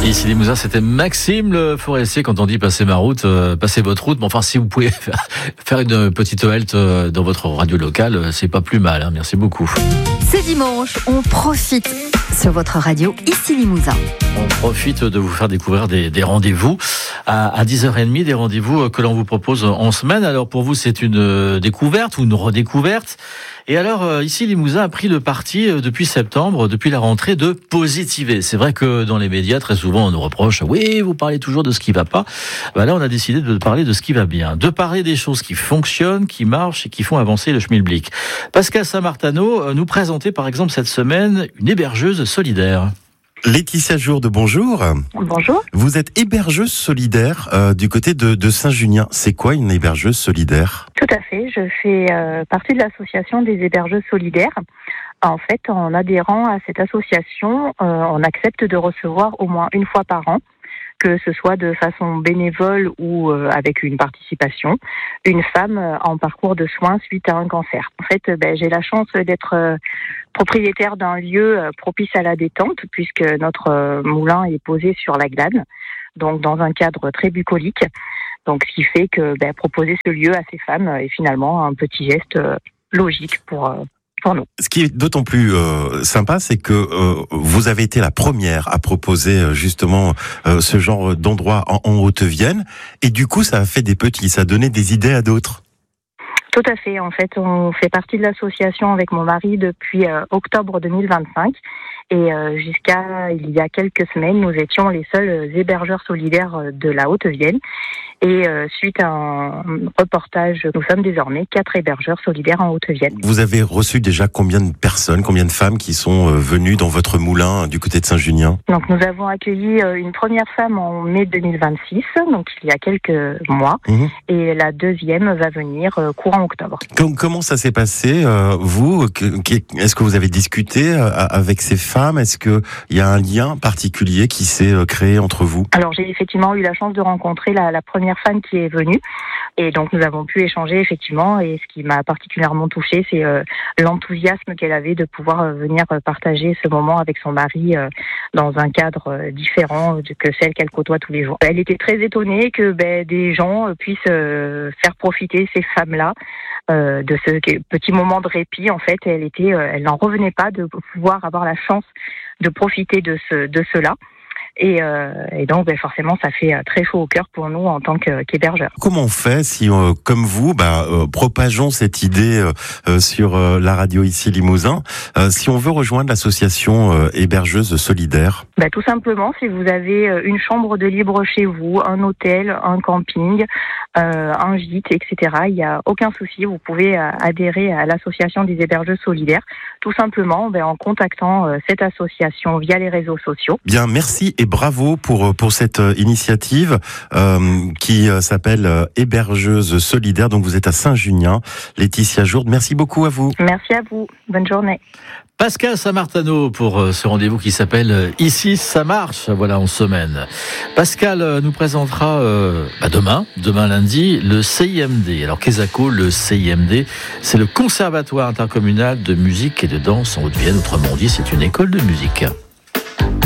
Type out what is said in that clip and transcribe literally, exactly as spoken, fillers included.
Ici Limousin, c'était Maxime le forestier. Quand on dit passer ma route, euh, passez votre route. Mais enfin, si vous pouvez faire, faire une petite halte euh, dans votre radio locale, euh, c'est pas plus mal. Hein. Merci beaucoup. C'est dimanche, on profite sur votre radio ici Limousin. On profite de vous faire découvrir des, des rendez-vous à, à dix heures trente, des rendez-vous que l'on vous propose en semaine. Alors pour vous, c'est une découverte ou une redécouverte. Et alors, ici, Limousin a pris le parti depuis septembre, depuis la rentrée, de positiver. C'est vrai que dans les médias, très souvent, on nous reproche « Oui, vous parlez toujours de ce qui va pas ». Ben là, on a décidé de parler de ce qui va bien, de parler des choses qui fonctionnent, qui marchent et qui font avancer le schmilblick. Pascal Samartano nous présentait, par exemple, cette semaine, une hébergeuse solidaire. Laetitia Jourde, bonjour. Bonjour. Vous êtes hébergeuse solidaire euh, du côté de, de Saint-Junien. C'est quoi une hébergeuse solidaire ? Tout à fait. Je fais euh, partie de l'association des hébergeuses solidaires. En fait, en adhérant à cette association, euh, on accepte de recevoir au moins une fois par an, que ce soit de façon bénévole ou euh, avec une participation, une femme euh, en parcours de soins suite à un cancer. En fait, euh, ben, j'ai la chance d'être euh, propriétaire d'un lieu euh, propice à la détente, puisque notre euh, moulin est posé sur la glane, donc dans un cadre très bucolique. Donc, ce qui fait que ben, proposer ce lieu à ces femmes est finalement un petit geste euh, logique pour euh, pour nous. Ce qui est d'autant plus euh, sympa, c'est que euh, vous avez été la première à proposer euh, justement euh, ce genre d'endroit en, en Haute-Vienne, et du coup, ça a fait des petits, ça a donné des idées à d'autres. Tout à fait. En fait, on fait partie de l'association avec mon mari depuis euh, octobre deux mille vingt-cinq. Et euh, jusqu'à il y a quelques semaines, nous étions les seuls hébergeurs solidaires de la Haute-Vienne. Et euh, suite à un reportage, nous sommes désormais quatre hébergeurs solidaires en Haute-Vienne. Vous avez reçu déjà combien de personnes, combien de femmes qui sont venues dans votre moulin du côté de Saint-Junien ? Donc nous avons accueilli une première femme en mai deux mille vingt-six, donc il y a quelques mois. Mmh. Et la deuxième va venir courant octobre. Comment ça s'est passé, euh, vous ? Est-ce que vous avez discuté avec ces femmes ? Est-ce qu'il y a un lien particulier qui s'est créé entre vous ? Alors j'ai effectivement eu la chance de rencontrer la, la première femme qui est venue, et donc nous avons pu échanger effectivement, et ce qui m'a particulièrement touchée, c'est euh, l'enthousiasme qu'elle avait de pouvoir euh, venir partager ce moment avec son mari euh, dans un cadre euh, différent que celle qu'elle côtoie tous les jours. Elle était très étonnée que ben, des gens euh, puissent euh, faire profiter ces femmes-là euh, de ce petit moment de répit. En fait, elle était, euh, elle n'en revenait pas de pouvoir avoir la chance de profiter de ce, de cela. Et, euh, et donc, ben, forcément, ça fait très chaud au cœur pour nous en tant que, qu'hébergeurs. Comment on fait si, euh, comme vous, bah, euh, propageons cette idée euh, sur euh, la radio ici Limousin, euh, si on veut rejoindre l'association euh, hébergeuse solidaire ? Ben, tout simplement, si vous avez une chambre de libre chez vous, un hôtel, un camping, euh, un gîte, et cetera, il n'y a aucun souci. Vous pouvez euh, adhérer à l'association des hébergeuses solidaires, tout simplement ben, en contactant euh, cette association via les réseaux sociaux. Bien, merci. Et bravo pour pour cette initiative euh, qui s'appelle euh, Hébergeuse solidaire. Donc vous êtes à Saint-Junien. Laetitia Jourde, merci beaucoup à vous. Merci à vous. Bonne journée. Pascal Samartano pour ce rendez-vous qui s'appelle Ici ça marche, voilà en semaine. Pascal nous présentera euh, bah demain, demain lundi, le C I M D. Alors qu'est-ce que le C I M D ? C'est le Conservatoire intercommunal de musique et de danse en Haute-Vienne. Autrement dit, c'est une école de musique.